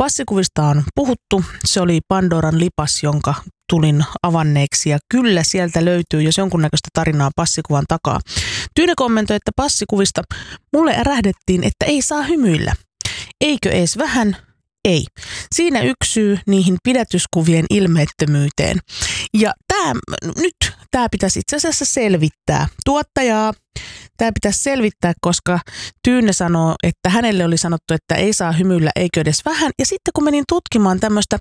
Passikuvista on puhuttu. Se oli Pandoran lipas, jonka tulin avanneeksi. Ja kyllä sieltä löytyy jos jonkunnäköistä tarinaa passikuvan takaa. Tyyne kommentoi, että passikuvista mulle ärähdettiin, että ei saa hymyillä. Eikö ees vähän? Ei. Siinä yksi syy niihin pidätyskuvien ilmeettömyyteen. Ja tämä pitäisi itse asiassa selvittää. Tuottajaa tämä pitäisi selvittää, koska Tyyne sanoo, että hänelle oli sanottu, että ei saa hymyillä, eikö edes vähän. Ja sitten kun menin tutkimaan tämmöistä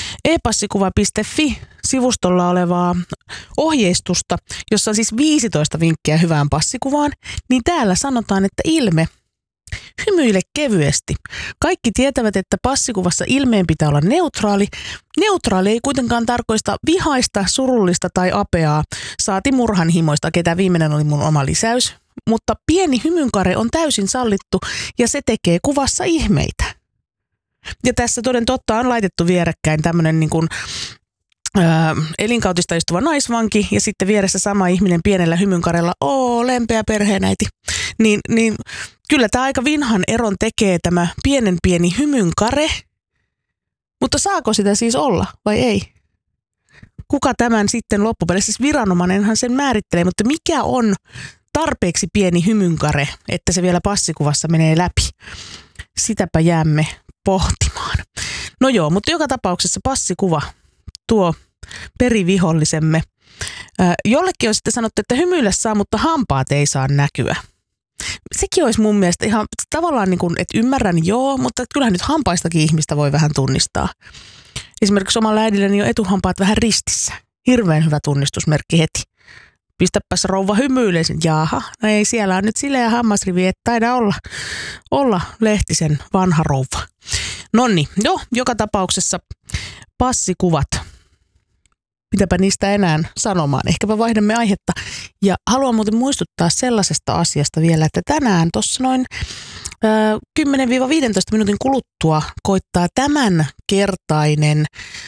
epassikuva.fi-sivustolla olevaa ohjeistusta, jossa on siis 15 vinkkiä hyvään passikuvaan, niin täällä sanotaan, että ilme: hymyile kevyesti. Kaikki tietävät, että passikuvassa ilmeen pitää olla neutraali. Neutraali ei kuitenkaan tarkoista vihaista, surullista tai apeaa, saati murhanhimoista, ketä viimeinen oli mun oma lisäys. Mutta pieni hymynkare on täysin sallittu ja se tekee kuvassa ihmeitä. Ja tässä toden totta on laitettu vierekkäin tämmöinen niin kuin elinkautista istuva naisvanki ja sitten vieressä sama ihminen pienellä hymynkarella, lempeä perheenäiti. Niin kyllä tämä aika vinhan eron tekee tämä pieni hymynkare, mutta saako sitä siis olla vai ei? Kuka tämän sitten loppupeleissä, siis viranomainenhan sen määrittelee, mutta mikä on tarpeeksi pieni hymynkare, että se vielä passikuvassa menee läpi? Sitäpä jäämme pohtimaan. No joo, mutta joka tapauksessa passikuva tuo perivihollisemme. Jollekin on sitten sanottu, että hymyillä saa, mutta hampaat ei saa näkyä. Sekin olisi mun mielestä ihan tavallaan niin kuin, että ymmärrän joo, mutta kyllähän nyt hampaistakin ihmistä voi vähän tunnistaa. Esimerkiksi omalla äidilläni on etuhampaat vähän ristissä. Hirveän hyvä tunnistusmerkki heti. Pistäpäs rouva hymyileisen. Jaaha, no ei, siellä on nyt sileä hammasrivi, että taida olla Lehtisen vanha rouva. Nonni, joka tapauksessa passikuvat. Mitäpä niistä enää sanomaan. Ehkäpä vaihdamme aihetta. Ja haluan muuten muistuttaa sellaisesta asiasta vielä, että tänään tuossa noin 10-15 minuutin kuluttua koittaa tämänkertainen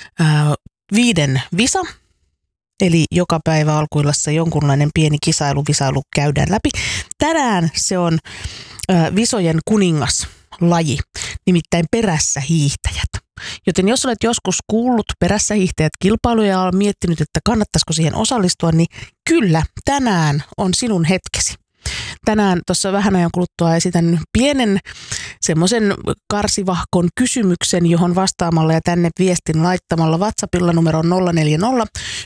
5 visa. Eli joka päivä Alkuillassa jonkunlainen pieni visailu käydään läpi. Tänään se on visojen kuningaslaji, nimittäin perässä hiihtäjät. Joten jos olet joskus kuullut perässä hiihtäjät kilpailuja ja olet miettinyt, että kannattaisiko siihen osallistua, niin kyllä, tänään on sinun hetkesi. Tänään tuossa vähän ajan kuluttua esitän pienen semmoisen karsivahkon kysymyksen, johon vastaamalla ja tänne viestin laittamalla WhatsAppilla numero 040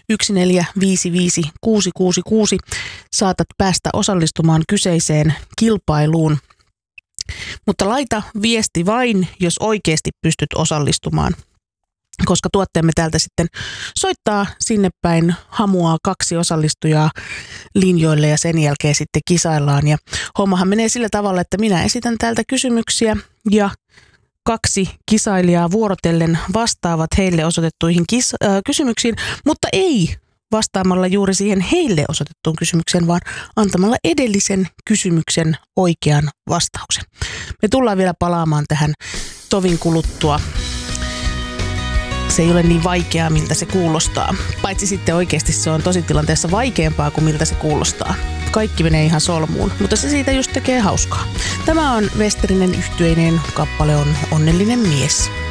1455 666 saatat päästä osallistumaan kyseiseen kilpailuun. Mutta laita viesti vain, jos oikeasti pystyt osallistumaan, koska tuotteemme täältä sitten soittaa sinne päin, hamuaa 2 osallistujaa linjoille ja sen jälkeen sitten kisaillaan. Ja hommahan menee sillä tavalla, että minä esitän täältä kysymyksiä ja 2 kisailijaa vuorotellen vastaavat heille osoitettuihin kysymyksiin, mutta ei vastaamalla juuri siihen heille osoitettuun kysymykseen, vaan antamalla edellisen kysymyksen oikean vastauksen. Me tullaan vielä palaamaan tähän tovin kuluttua. Se ei ole niin vaikeaa, miltä se kuulostaa. Paitsi sitten oikeasti se on tositilanteessa vaikeampaa kuin miltä se kuulostaa. Kaikki menee ihan solmuun, mutta se siitä just tekee hauskaa. Tämä on Westerinen yhtyeineen, kappale on Onnellinen mies.